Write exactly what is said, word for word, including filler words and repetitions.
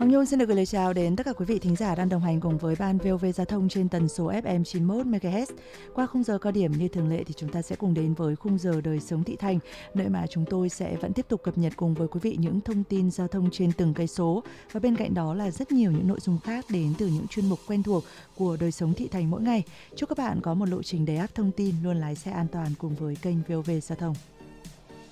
Hoàng Nhung xin được gửi lời chào đến tất cả quý vị thính giả đang đồng hành cùng với ban vê o vê Giao thông trên tần số ép em chín mươi mốt mê ga héc. Qua khung giờ cao điểm như thường lệ thì chúng ta sẽ cùng đến với khung giờ đời sống thị thành, nơi mà chúng tôi sẽ vẫn tiếp tục cập nhật cùng với quý vị những thông tin giao thông trên từng cây số, và bên cạnh đó là rất nhiều những nội dung khác đến từ những chuyên mục quen thuộc của đời sống thị thành mỗi ngày. Chúc các bạn có một lộ trình đầy ắp thông tin, luôn lái xe an toàn cùng với kênh vê o vê Giao thông.